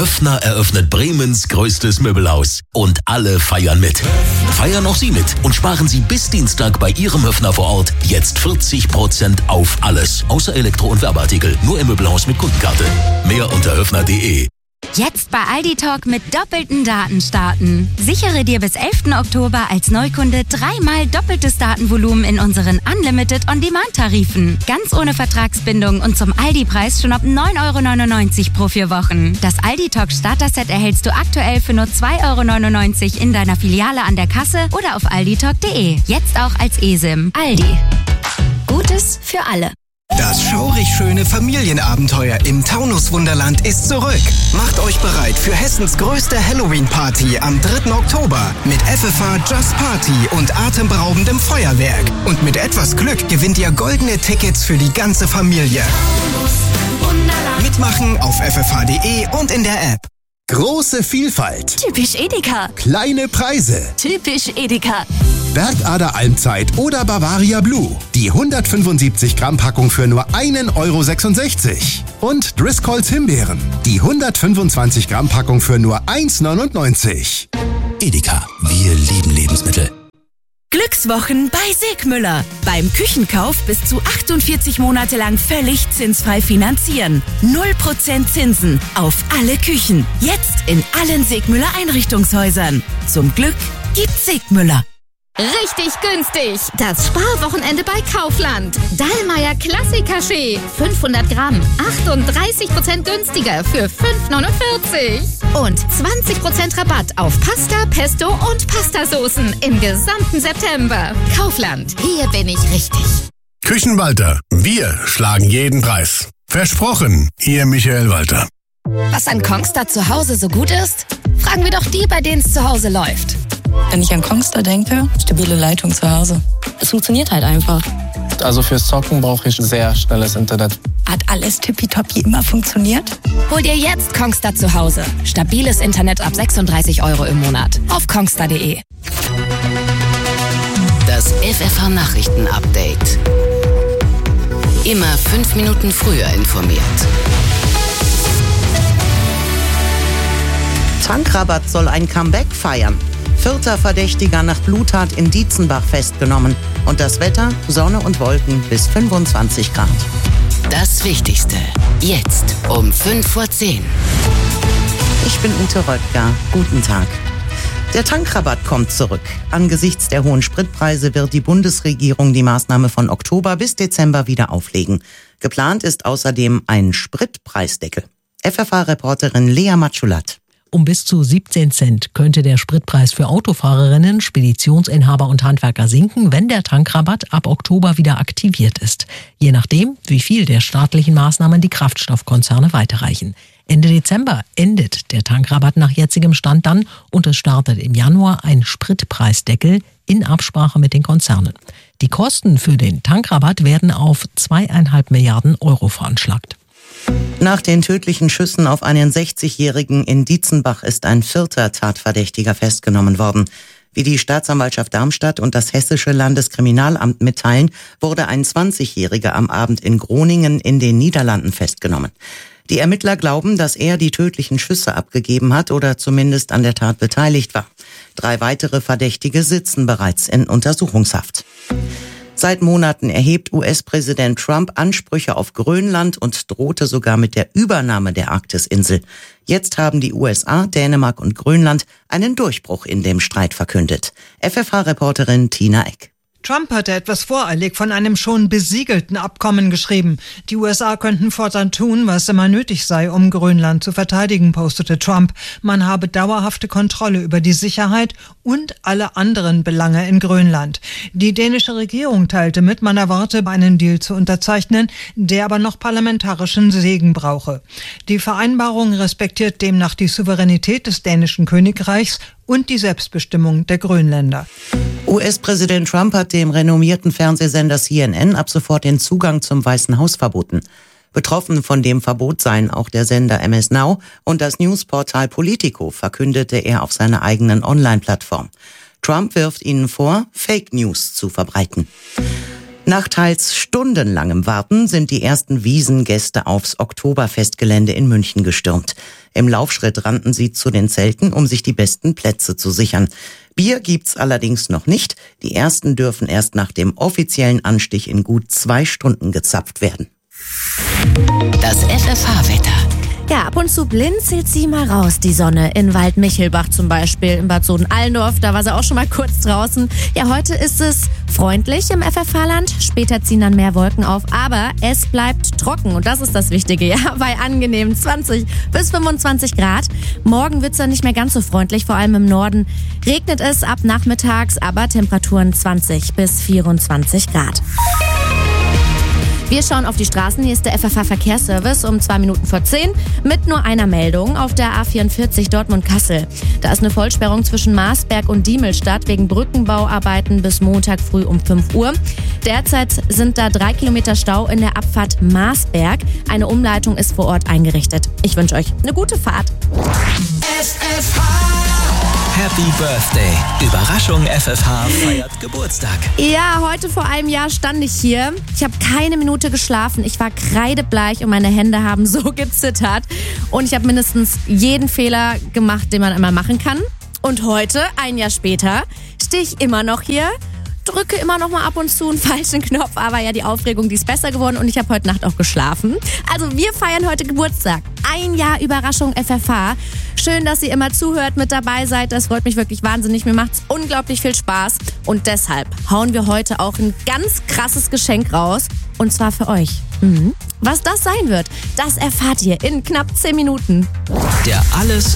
Höffner eröffnet Bremens größtes Möbelhaus. Und alle feiern mit. Feiern auch Sie mit und sparen Sie bis Dienstag bei Ihrem Höffner vor Ort jetzt 40% auf alles. Außer Elektro- und Werbeartikel. Nur im Möbelhaus mit Kundenkarte. Mehr unter höffner.de. Jetzt bei Aldi Talk mit doppelten Daten starten. Sichere dir bis 11. Oktober als Neukunde 3-mal doppeltes Datenvolumen in unseren Unlimited On-Demand-Tarifen. Ganz ohne Vertragsbindung und zum Aldi-Preis schon ab 9,99 € pro 4 Wochen. Das Aldi Talk Starter-Set erhältst du aktuell für nur 2,99 € in deiner Filiale an der Kasse oder auf alditalk.de. Jetzt auch als eSIM. Aldi. Gutes für alle. Das schaurig schöne Familienabenteuer im Taunus-Wunderland ist zurück. Macht euch bereit für Hessens größte Halloween-Party am 3. Oktober mit FFH Just Party und atemberaubendem Feuerwerk. Und mit etwas Glück gewinnt ihr goldene Tickets für die ganze Familie. Mitmachen auf ffh.de und in der App. Große Vielfalt. Typisch Edeka. Kleine Preise. Typisch Edeka. Bergader Almzeit oder Bavaria Blue. Die 175 Gramm Packung für nur 1,66 €. Und Driscolls Himbeeren. Die 125 Gramm Packung für nur 1,99 €. Edeka. Wir lieben Lebensmittel. Glückswochen bei Segmüller. Beim Küchenkauf bis zu 48 Monate lang völlig zinsfrei finanzieren. 0% Zinsen auf alle Küchen. Jetzt in allen Segmüller Einrichtungshäusern. Zum Glück gibt's Segmüller. Richtig günstig. Das Sparwochenende bei Kaufland. Dallmayr Klassik-Kaffee. 500 Gramm. 38% günstiger für 5,49 €. Und 20% Rabatt auf Pasta, Pesto und Pastasoßen im gesamten September. Kaufland. Hier bin ich richtig. Küchenwalter. Wir schlagen jeden Preis. Versprochen. Ihr Michael Walter. Was an Kongstar zu Hause so gut ist? Fragen wir doch die, bei denen es zu Hause läuft. Wenn ich an Kongstar denke, stabile Leitung zu Hause. Es funktioniert halt einfach. Also fürs Zocken brauche ich sehr schnelles Internet. Hat alles tippitoppi immer funktioniert? Hol dir jetzt Kongstar zu Hause. Stabiles Internet ab 36 € im Monat. Auf kongstar.de. Das FFH-Nachrichten-Update. Immer 5 Minuten früher informiert. Tankrabatt soll ein Comeback feiern. 4. Verdächtiger nach Bluttat in Dietzenbach festgenommen. Und das Wetter, Sonne und Wolken bis 25 Grad. Das Wichtigste. Jetzt um 5:10 Uhr. Ich bin Ute Röttger. Guten Tag. Der Tankrabatt kommt zurück. Angesichts der hohen Spritpreise wird die Bundesregierung die Maßnahme von Oktober bis Dezember wieder auflegen. Geplant ist außerdem ein Spritpreisdeckel. FFH-Reporterin Lea Matschulat. Um bis zu 17 Cent könnte der Spritpreis für Autofahrerinnen, Speditionsinhaber und Handwerker sinken, wenn der Tankrabatt ab Oktober wieder aktiviert ist. Je nachdem, wie viel der staatlichen Maßnahmen die Kraftstoffkonzerne weiterreichen. Ende Dezember endet der Tankrabatt nach jetzigem Stand dann und es startet im Januar ein Spritpreisdeckel in Absprache mit den Konzernen. Die Kosten für den Tankrabatt werden auf 2,5 Milliarden € veranschlagt. Nach den tödlichen Schüssen auf einen 60-Jährigen in Dietzenbach ist ein 4. Tatverdächtiger festgenommen worden. Wie die Staatsanwaltschaft Darmstadt und das Hessische Landeskriminalamt mitteilen, wurde ein 20-Jähriger am Abend in Groningen in den Niederlanden festgenommen. Die Ermittler glauben, dass er die tödlichen Schüsse abgegeben hat oder zumindest an der Tat beteiligt war. 3 weitere Verdächtige sitzen bereits in Untersuchungshaft. Seit Monaten erhebt US-Präsident Trump Ansprüche auf Grönland und drohte sogar mit der Übernahme der Arktisinsel. Jetzt haben die USA, Dänemark und Grönland einen Durchbruch in dem Streit verkündet. FFH-Reporterin Tina Eck. Trump hatte etwas voreilig von einem schon besiegelten Abkommen geschrieben. Die USA könnten fortan tun, was immer nötig sei, um Grönland zu verteidigen, postete Trump. Man habe dauerhafte Kontrolle über die Sicherheit und alle anderen Belange in Grönland. Die dänische Regierung teilte mit, man erwarte, einen Deal zu unterzeichnen, der aber noch parlamentarischen Segen brauche. Die Vereinbarung respektiert demnach die Souveränität des dänischen Königreichs und die Selbstbestimmung der Grönländer. US-Präsident Trump hat dem renommierten Fernsehsender CNN ab sofort den Zugang zum Weißen Haus verboten. Betroffen von dem Verbot seien auch der Sender MS Now und das Newsportal Politico, verkündete er auf seiner eigenen Online-Plattform. Trump wirft ihnen vor, Fake News zu verbreiten. Nach teils stundenlangem Warten sind die ersten Wiesengäste aufs Oktoberfestgelände in München gestürmt. Im Laufschritt rannten sie zu den Zelten, um sich die besten Plätze zu sichern. Bier gibt's allerdings noch nicht. Die ersten dürfen erst nach dem offiziellen Anstich in gut 2 Stunden gezapft werden. Das FFH-Wetter. Ja, ab und zu blinzelt sie mal raus, die Sonne. In Waldmichelbach zum Beispiel, in Bad Soden-Allendorf, da war sie auch schon mal kurz draußen. Ja, heute ist es freundlich im FFH-Land. Später ziehen dann mehr Wolken auf, aber es bleibt trocken. Und das ist das Wichtige, ja, bei angenehmen 20 bis 25 Grad. Morgen wird's dann nicht mehr ganz so freundlich, vor allem im Norden regnet es ab nachmittags, aber Temperaturen 20 bis 24 Grad. Wir schauen auf die Straßen. Hier ist der FFH-Verkehrsservice um 2 Minuten vor 10 mit nur einer Meldung auf der A44 Dortmund-Kassel. Da ist eine Vollsperrung zwischen Marsberg und Diemelstadt wegen Brückenbauarbeiten bis Montag früh um 5 Uhr. Derzeit sind da 3 Kilometer Stau in der Abfahrt Marsberg. Eine Umleitung ist vor Ort eingerichtet. Ich wünsche euch eine gute Fahrt. FFH Happy Birthday. Überraschung, FFH feiert Geburtstag. Ja, heute vor einem Jahr stand ich hier. Ich habe keine Minute geschlafen. Ich war kreidebleich und meine Hände haben so gezittert. Und ich habe mindestens jeden Fehler gemacht, den man einmal machen kann. Und heute, ein Jahr später, stehe ich immer noch hier. Drücke immer noch mal ab und zu einen falschen Knopf, aber ja, die Aufregung, die ist besser geworden und ich habe heute Nacht auch geschlafen. Also wir feiern heute Geburtstag. Ein Jahr Überraschung FFH. Schön, dass ihr immer zuhört, mit dabei seid. Das freut mich wirklich wahnsinnig. Mir macht's unglaublich viel Spaß. Und deshalb hauen wir heute auch ein ganz krasses Geschenk raus. Und zwar für euch. Was das sein wird, das erfahrt ihr in knapp 10 Minuten. Der Alles